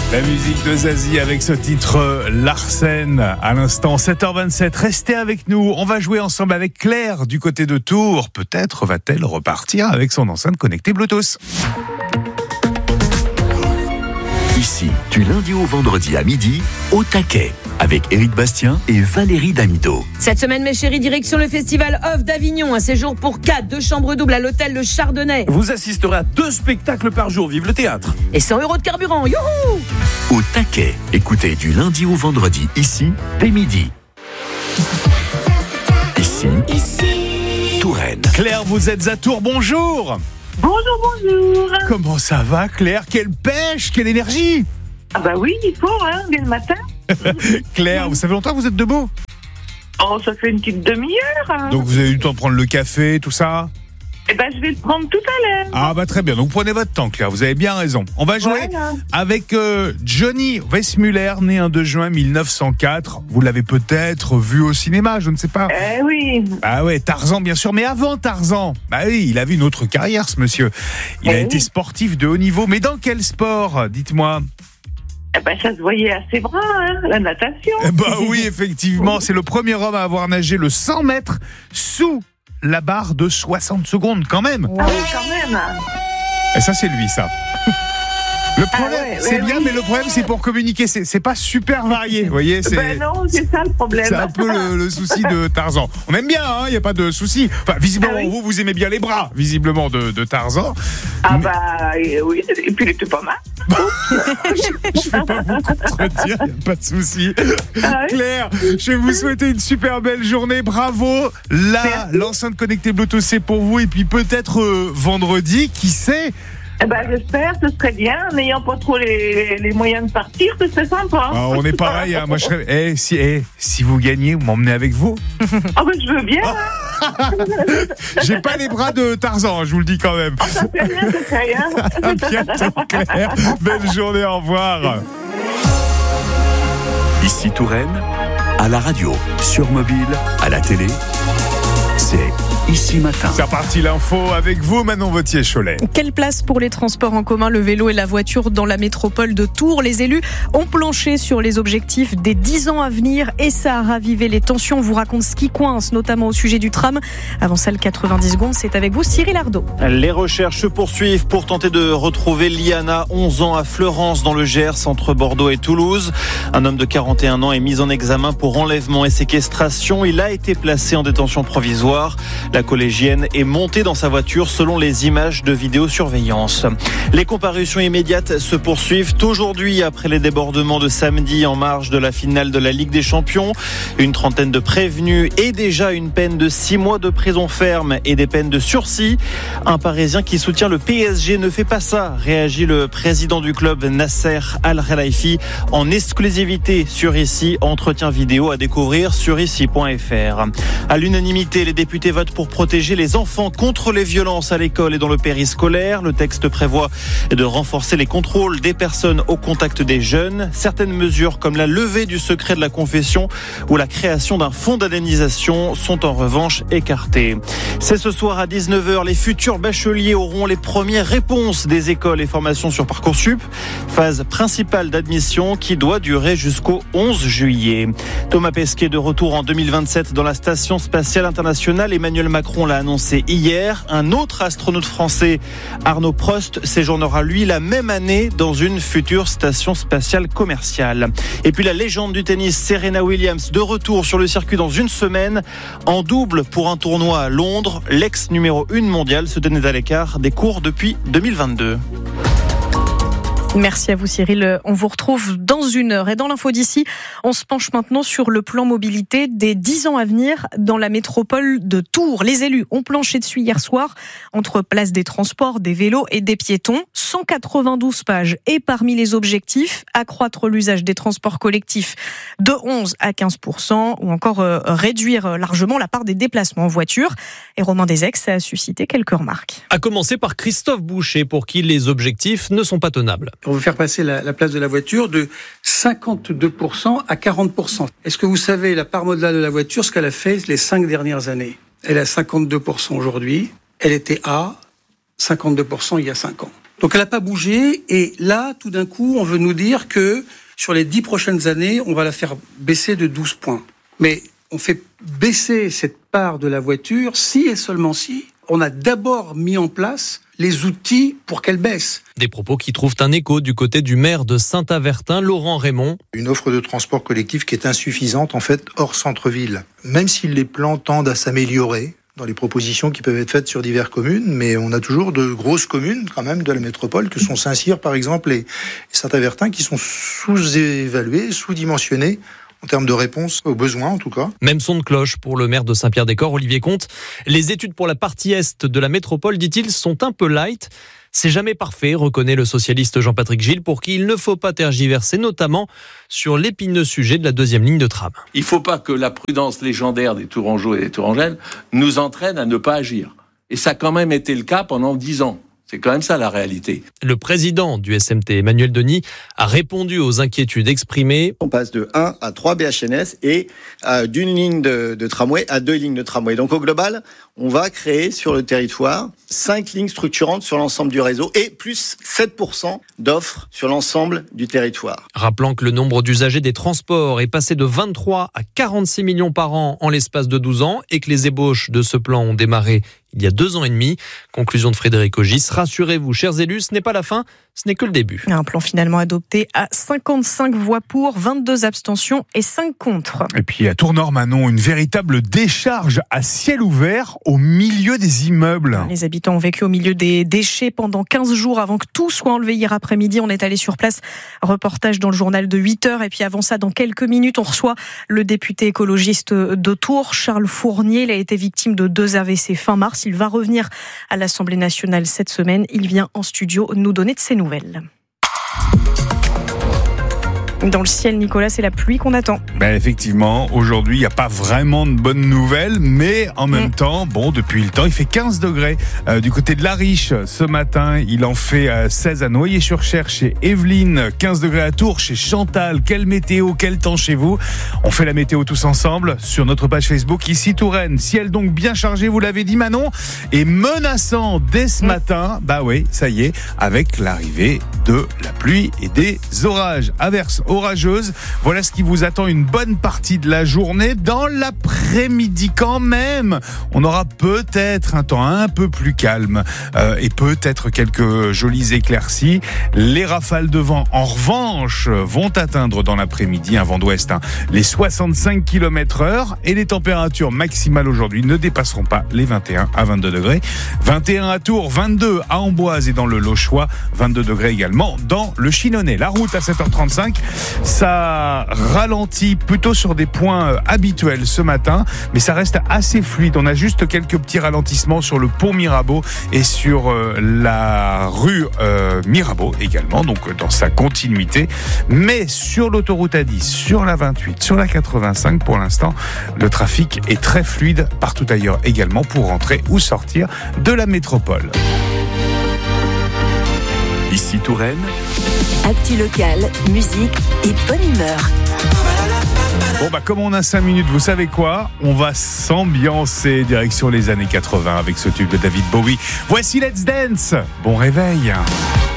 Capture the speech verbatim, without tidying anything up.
La musique de Zazie avec ce titre Larsen à l'instant, sept heures vingt-sept. Restez avec nous, on va jouer ensemble avec Claire du côté de Tours. Peut-être va-t-elle repartir avec son enceinte connectée Bluetooth. Ici, du lundi au vendredi à midi, au taquet, avec Éric Bastien et Valérie Damido. Cette semaine, mes chéris, direction le festival Off d'Avignon. Un séjour pour quatre, deux chambres doubles à l'hôtel Le Chardonnay. Vous assisterez à deux spectacles par jour, vive le théâtre. Et cent euros de carburant, youhou! Au taquet, écoutez du lundi au vendredi, ici, dès midi. Ici, ici, Touraine. Claire, vous êtes à Tours, bonjour. Bonjour, bonjour. Comment ça va, Claire? Quelle pêche, quelle énergie! Ah bah oui, il faut, hein, dès le matin. Claire, ça fait longtemps que vous êtes debout? Oh, ça fait une petite demi-heure. Hein. Donc vous avez eu le temps de prendre le café, tout ça? Eh ben, je vais le prendre tout à l'heure. Ah bah très bien, donc prenez votre temps, Claire, vous avez bien raison. On va jouer Voilà. avec euh, Johnny Weissmuller, né un deux juin mille neuf cent quatre. Vous l'avez peut-être vu au cinéma, je ne sais pas. Eh oui. Ah ouais, Tarzan bien sûr, mais avant Tarzan, bah oui, il a vu une autre carrière ce monsieur. Il a Eh été oui. sportif de haut niveau, mais dans quel sport, dites-moi? Eh ben, ça se voyait à ses bras, hein, la natation. Eh bah oui, effectivement, c'est le premier homme à avoir nagé le cent mètres sous la barre de soixante secondes, quand même. Ah oui, quand même. Et ça, c'est lui, ça. Le problème, Ah ouais, c'est ouais, bien, oui. mais le problème, c'est pour communiquer. C'est, c'est pas super varié, vous voyez. C'est, Ben non, c'est ça le problème. c'est un peu le, le souci de Tarzan. On aime bien, il hein, n'y a pas de souci. Enfin, visiblement, Ah oui. vous, vous aimez bien les bras, visiblement, de, de Tarzan. Ah Mais- bah euh, oui, et puis il était pas mal. Je vais pas vous contredire, il n'y a pas de souci. Ah oui. Claire, je vais vous souhaiter une super belle journée. Bravo. Là, Merci. l'enceinte connectée Bluetooth, c'est pour vous. Et puis peut-être euh, vendredi, qui sait? Eh ben, j'espère, ce serait bien, n'ayant pas trop les, les moyens de partir, ce serait sympa. Ah, on est pareil, hein. Moi je serais. Eh, si, eh, si vous gagnez, vous m'emmenez avec vous. Ah ben, je veux bien. hein. J'ai pas les bras de Tarzan, je vous le dis quand même. Ça fait rien, ça fait rien. À bientôt, Claire. Belle journée, au revoir. Ici, Touraine, à la radio, sur mobile, à la télé, c'est Ici Matin. C'est reparti l'info avec vous, Manon Vautier-Cholet. Quelle place pour les transports en commun, le vélo et la voiture dans la métropole de Tours? Les élus ont planché sur les objectifs des dix ans à venir et ça a ravivé les tensions. On vous raconte ce qui coince, notamment au sujet du tram. Avant ça, le quatre-vingt-dix secondes, c'est avec vous, Cyril Ardo. Les recherches se poursuivent pour tenter de retrouver Liana, onze ans, à Fleurance, dans le Gers, entre Bordeaux et Toulouse. Un homme de quarante et un ans est mis en examen pour enlèvement et séquestration. Il a été placé en détention provisoire. La collégienne est montée dans sa voiture selon les images de vidéosurveillance. Les comparutions immédiates se poursuivent aujourd'hui après les débordements de samedi en marge de la finale de la Ligue des Champions. Une trentaine de prévenus et déjà une peine de six mois de prison ferme et des peines de sursis. Un Parisien qui soutient le P S G ne fait pas ça, réagit le président du club Nasser Al-Khelaifi en exclusivité sur Ici. Entretien vidéo à découvrir sur ici point f r. À l'unanimité, les députés votent pour protéger les enfants contre les violences à l'école et dans le périscolaire. Le texte prévoit de renforcer les contrôles des personnes au contact des jeunes. Certaines mesures comme la levée du secret de la confession ou la création d'un fonds d'indemnisation sont en revanche écartées. C'est ce soir à dix-neuf heures, les futurs bacheliers auront les premières réponses des écoles et formations sur Parcoursup. Phase principale d'admission qui doit durer jusqu'au onze juillet. Thomas Pesquet de retour en deux mille vingt-sept dans la Station spatiale internationale. Emmanuel Macron l'a annoncé hier. Un autre astronaute français, Arnaud Prost, séjournera lui la même année dans une future station spatiale commerciale. Et puis la légende du tennis, Serena Williams, de retour sur le circuit dans une semaine. En double pour un tournoi à Londres, l'ex numéro un mondial se tenait à l'écart des cours depuis deux mille vingt-deux. Merci à vous Cyril, on vous retrouve dans une heure. Et dans l'info d'ici, on se penche maintenant sur le plan mobilité des dix ans à venir dans la métropole de Tours. Les élus ont planché dessus hier soir entre place des transports, des vélos et des piétons. cent quatre-vingt-douze pages. Et parmi les objectifs, accroître l'usage des transports collectifs de onze à quinze pour cent ou encore euh, réduire largement la part des déplacements en voiture. Et Romain Deseix, ça a suscité quelques remarques. À commencer par Christophe Boucher, pour qui les objectifs ne sont pas tenables. Pour vous faire passer la, la place de la voiture de cinquante-deux pour cent à quarante pour cent. Est-ce que vous savez la part modale de la voiture, ce qu'elle a fait les cinq dernières années? Elle est à cinquante-deux pour cent aujourd'hui. Elle était à cinquante-deux pour cent il y a cinq ans. Donc elle n'a pas bougé. Et là, tout d'un coup, on veut nous dire que sur les dix prochaines années, on va la faire baisser de douze points. Mais on fait baisser cette part de la voiture si et seulement si on a d'abord mis en place les outils pour qu'elle baisse. Des propos qui trouvent un écho du côté du maire de Saint-Avertin, Laurent Raymond. Une offre de transport collectif qui est insuffisante en fait hors centre-ville. Même si les plans tendent à s'améliorer dans les propositions qui peuvent être faites sur diverses communes, mais on a toujours de grosses communes quand même de la métropole que sont Saint-Cyr par exemple et Saint-Avertin qui sont sous-évaluées, sous-dimensionnées en termes de réponse aux besoins en tout cas. Même son de cloche pour le maire de Saint-Pierre-des-Corps, Olivier Comte. Les études pour la partie est de la métropole, dit-il, sont un peu light. C'est jamais parfait, reconnaît le socialiste Jean-Patrick Gilles, pour qui il ne faut pas tergiverser, notamment sur l'épineux sujet de la deuxième ligne de tram. Il ne faut pas que la prudence légendaire des Tourangeaux et des Tourangelles nous entraîne à ne pas agir. Et ça a quand même été le cas pendant dix ans. C'est quand même ça la réalité. Le président du S M T, Emmanuel Denis, a répondu aux inquiétudes exprimées. On passe de un à trois B H N S et euh, d'une ligne de, de tramway à deux lignes de tramway. Donc au global, on va créer sur le territoire cinq lignes structurantes sur l'ensemble du réseau et plus sept pour cent d'offres sur l'ensemble du territoire. Rappelant que le nombre d'usagers des transports est passé de vingt-trois à quarante-six millions par an en l'espace de douze ans et que les ébauches de ce plan ont démarré il y a deux ans et demi. Conclusion de Frédéric Ogis. Rassurez-vous, chers élus, ce n'est pas la fin, ce n'est que le début. Un plan finalement adopté à cinquante-cinq voix pour, vingt-deux abstentions et cinq contre. Et puis à Tournord-Manon, une véritable décharge à ciel ouvert au milieu des immeubles. Les habitants ont vécu au milieu des déchets pendant quinze jours avant que tout soit enlevé hier après-midi. On est allé sur place. Reportage dans le journal de huit heures. Et puis avant ça, dans quelques minutes, on reçoit le député écologiste de Tours, Charles Fournier. Il a été victime de deux A V C fin mars. Il va revenir à l'Assemblée nationale cette semaine. Il vient en studio nous donner de ses nouvelles. Dans le ciel, Nicolas, c'est la pluie qu'on attend. Ben effectivement, aujourd'hui, il n'y a pas vraiment de bonnes nouvelles, mais en même mmh. temps, bon, depuis le temps, il fait quinze degrés. Euh, du côté de La Riche, ce matin, il en fait euh, seize à Noyer-sur-Cher chez Evelyne, quinze degrés à Tours chez Chantal. Quelle météo, quel temps chez vous? On fait la météo tous ensemble sur notre page Facebook, ici Touraine. Ciel donc bien chargé, vous l'avez dit Manon, et menaçant dès ce mmh. matin, bah oui, ça y est, avec l'arrivée de la pluie et des orages. Averses orageuse. Voilà ce qui vous attend une bonne partie de la journée. Dans l'après-midi quand même, on aura peut-être un temps un peu plus calme euh, et peut-être quelques jolies éclaircies. Les rafales de vent, en revanche, vont atteindre dans l'après-midi, un vent d'ouest, hein, les soixante-cinq kilomètres heure et les températures maximales aujourd'hui ne dépasseront pas les vingt et un à vingt-deux degrés. vingt et un à Tours, vingt-deux à Amboise et dans le Lochois, vingt-deux degrés également dans le Chinonais. La route à sept heures trente-cinq. Ça ralentit plutôt sur des points habituels ce matin, mais ça reste assez fluide. On a juste quelques petits ralentissements sur le pont Mirabeau et sur euh, la rue euh, Mirabeau également, donc dans sa continuité. Mais sur l'autoroute A dix, sur la vingt-huit, sur la quatre-vingt-cinq, pour l'instant, le trafic est très fluide partout ailleurs également pour rentrer ou sortir de la métropole. Ici Touraine. Actu locale, musique et bonne humeur. Bon bah comme on a cinq minutes, vous savez quoi? On va s'ambiancer direction les années quatre-vingts avec ce tube de David Bowie. Voici Let's Dance. Bon réveil.